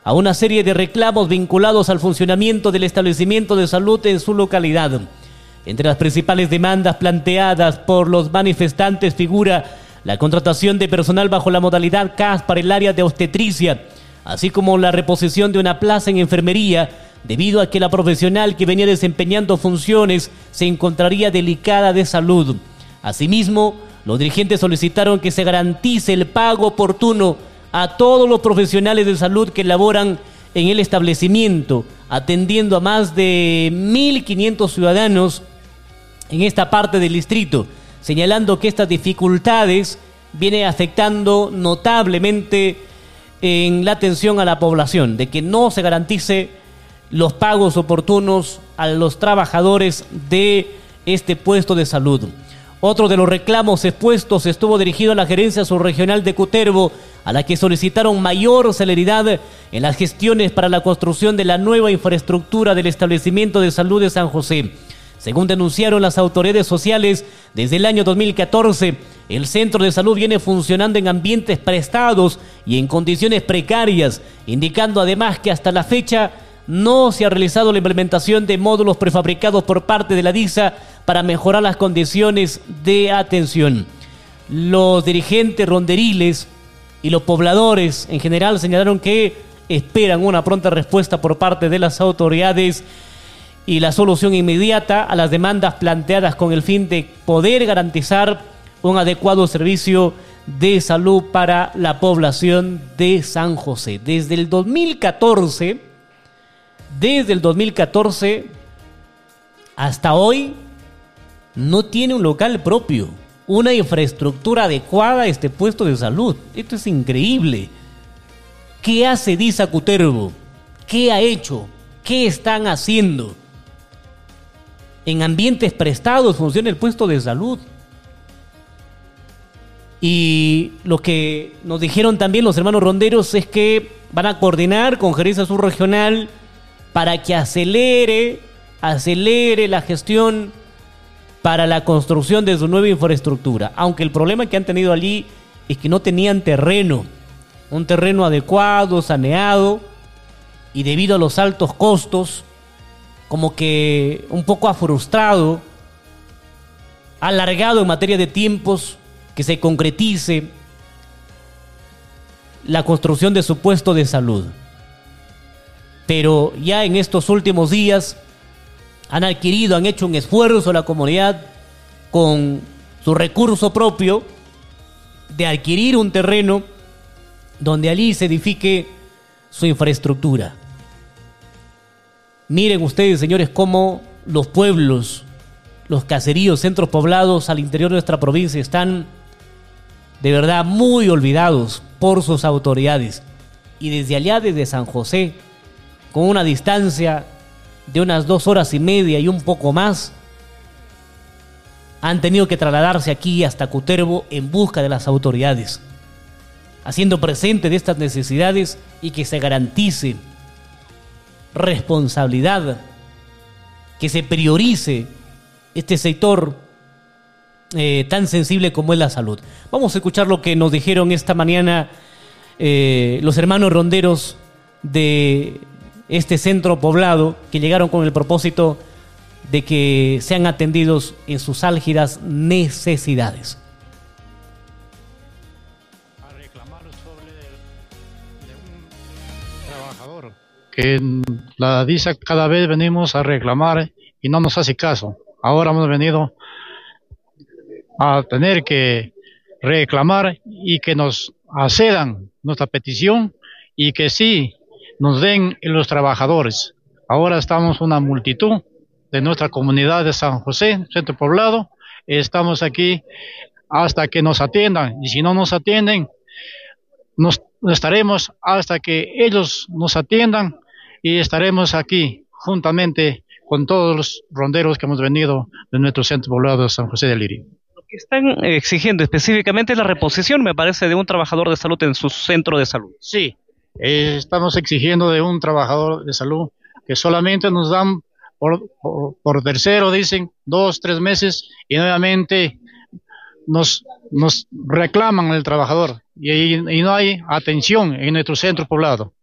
a una serie de reclamos vinculados al funcionamiento del establecimiento de salud en su localidad. Entre las principales demandas planteadas por los manifestantes figura la contratación de personal bajo la modalidad CAS para el área de obstetricia, así como la reposición de una plaza en enfermería, debido a que la profesional que venía desempeñando funciones se encontraría delicada de salud. Asimismo, los dirigentes solicitaron que se garantice el pago oportuno a todos los profesionales de salud que laboran en el establecimiento, atendiendo a más de 1.500 ciudadanos en esta parte del distrito, señalando que estas dificultades vienen afectando notablemente en la atención a la población, de que no se garantice los pagos oportunos a los trabajadores de este puesto de salud. Otro de los reclamos expuestos estuvo dirigido a la gerencia subregional de Cutervo, a la que solicitaron mayor celeridad en las gestiones para la construcción de la nueva infraestructura del establecimiento de salud de San José. Según denunciaron las autoridades sociales, desde el año 2014, el centro de salud viene funcionando en ambientes prestados y en condiciones precarias, indicando además que hasta la fecha no se ha realizado la implementación de módulos prefabricados por parte de la DISA para mejorar las condiciones de atención. Los dirigentes ronderiles y los pobladores en general señalaron que esperan una pronta respuesta por parte de las autoridades y la solución inmediata a las demandas planteadas con el fin de poder garantizar un adecuado servicio de salud para la población de San José. Desde el 2014 hasta hoy no tiene un local propio, una infraestructura adecuada a este puesto de salud. Esto es increíble. ¿Qué hace DISA Cutervo? ¿Qué ha hecho? ¿Qué están haciendo? En ambientes prestados funciona el puesto de salud. Y lo que nos dijeron también los hermanos ronderos es que van a coordinar con gerencia subregional para que acelere la gestión para la construcción de su nueva infraestructura. Aunque el problema que han tenido allí es que no tenían terreno, un terreno adecuado, saneado, y debido a los altos costos, como que un poco ha frustrado, ha alargado en materia de tiempos que se concretice la construcción de su puesto de salud. Pero ya en estos últimos días han hecho un esfuerzo la comunidad con su recurso propio de adquirir un terreno donde allí se edifique su infraestructura. Miren ustedes, señores, cómo los pueblos, los caseríos, centros poblados al interior de nuestra provincia están de verdad muy olvidados por sus autoridades. Y desde allá, desde San José, con una distancia de unas 2 horas y media y un poco más, han tenido que trasladarse aquí hasta Cutervo en busca de las autoridades, haciendo presente de estas necesidades y que se garantice responsabilidad, que se priorice este sector tan sensible como es la salud. Vamos a escuchar lo que nos dijeron esta mañana los hermanos ronderos de este centro poblado, que llegaron con el propósito de que sean atendidos en sus álgidas necesidades. A reclamar sobre un trabajador que la DISA cada vez venimos a reclamar y no nos hace caso. Ahora hemos venido a tener que reclamar y que nos accedan nuestra petición y que sí nos den los trabajadores. Ahora estamos una multitud de nuestra comunidad de San José, centro poblado. Estamos aquí hasta que nos atiendan, y si no nos atienden, nos estaremos hasta que ellos nos atiendan, y estaremos aquí juntamente con todos los ronderos que hemos venido de nuestro centro poblado de San José de Lirio. Lo que están exigiendo específicamente es la reposición, me parece, de un trabajador de salud en su centro de salud. Sí, estamos exigiendo de un trabajador de salud que solamente nos dan por tercero, dicen 2, 3 meses, y nuevamente nos reclaman el trabajador y no hay atención en nuestro centro poblado.